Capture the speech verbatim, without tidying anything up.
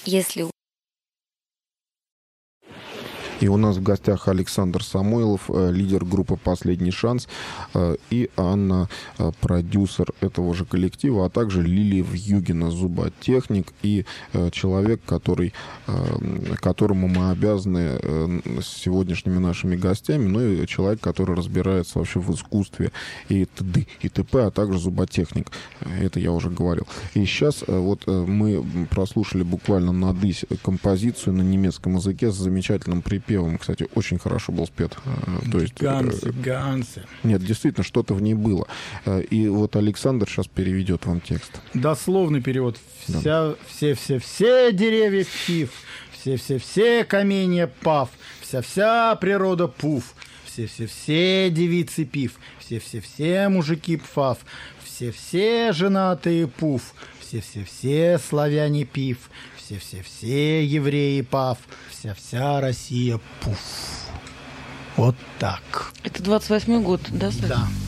если... И у нас в гостях Александр Самойлов, лидер группы «Последний шанс», и Анна, продюсер этого же коллектива, а также Лилия Вьюгина, зуботехник и человек, который, которому мы обязаны сегодняшними нашими гостями, ну и человек, который разбирается вообще в искусстве и т.д. и т.п., а также зуботехник. Это я уже говорил. И сейчас вот мы прослушали буквально на дысь композицию на немецком языке с замечательным припевом. Кстати, очень хорошо был спет. То есть, Гансы, гансы. Нет, действительно, что-то в ней было. И вот Александр сейчас переведет вам текст. Дословный перевод. Вся, Да. Все-все-все деревья пив, все-все-все каменья пав, вся-вся природа пуф, все-все-все девицы пив, все-все-все мужики пфав, все-все женатые пуф, все-все-все славяне пив, все-все-все евреи пав, вся-вся Россия пуф. Вот так. Это двадцать восьмой год, да, Саша? Да.